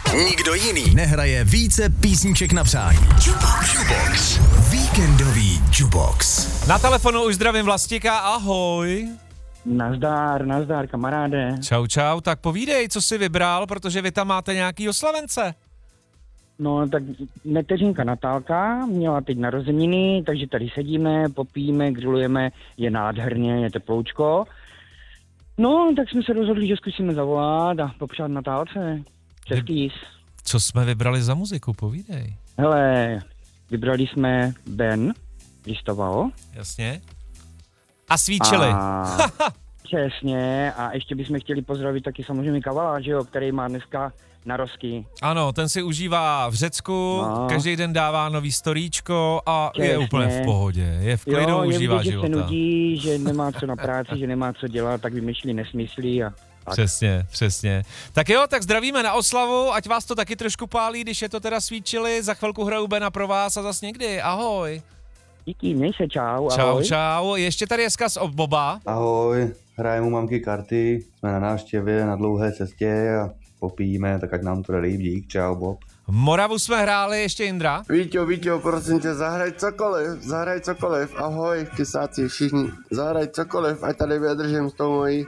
Nikdo jiný nehraje více písniček na přání. Jubox. Víkendový Jubox. Na telefonu už zdravím Vlastíka, ahoj. Nazdar, kamaráde. Čau, tak povídej, co jsi vybral, protože vy tam máte nějaký oslavence. No, tak neteřinka Natálka měla teď narozeniny, takže tady sedíme, popijeme, grillujeme, je nádherně, je teploučko. No, tak jsme se rozhodli, že zkusíme zavolat a popřát Natálce. Čestý. Co jsme vybrali za muziku, povídej. Hele, vybrali jsme Ben, Listoval. Jasně. A svíčili. Přesně, a ještě bychom chtěli pozdravit taky samozřejmě Kavala, že jo, který má dneska narozky. Ano, ten si užívá v Řecku, každý den dává nový storíčko a je úplně v pohodě, je v klidu, užívá vidět, života. Že se nudí, že nemá co na práci, že nemá co dělat, tak vymýšlí nesmysly a tak. Přesně. Tak jo, tak zdravíme na oslavu, ať vás to taky trošku pálí, když je to teda svíčili, za chvilku hraju Bena pro vás a zas někdy, ahoj. Díky, měj se, ahoj. Čau, ještě tady je vzkaz od Boba. Ahoj, hrajem u mamky karty, jsme na návštěvě, na dlouhé cestě a popijíme, tak ať nám to jde líp, dík, čau Bob. Moravu jsme hráli, ještě Indra. Víťo, prosím tě, zahraj cokoliv, ahoj, kysáci všichni, zahraj cokoliv, ať tady vydržím s tou mojí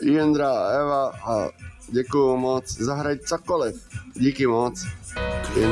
Jindra, Eva a děkuju moc, zahraj cokoliv, díky moc.